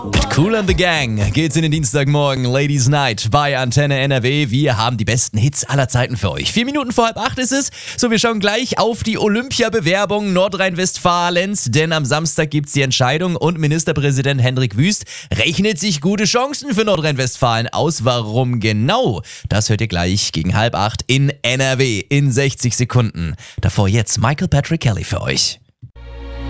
Kool and the Gang geht's in den Dienstagmorgen, Ladies Night bei Antenne NRW. Wir haben die besten Hits aller Zeiten für euch. 4 Minuten vor 7:30 ist es. So, wir schauen gleich auf die Olympia-Bewerbung Nordrhein-Westfalens, denn am Samstag gibt's die Entscheidung und Ministerpräsident Hendrik Wüst rechnet sich gute Chancen für Nordrhein-Westfalen aus. Warum genau? Das hört ihr gleich gegen 7:30 in NRW in 60 Sekunden. Davor jetzt Michael Patrick Kelly für euch.